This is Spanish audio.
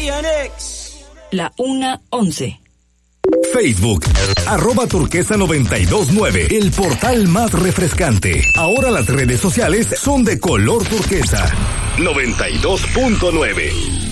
La 1:11. Facebook, @turquesa929, el portal más refrescante. Ahora las redes sociales son de color turquesa. 92.9.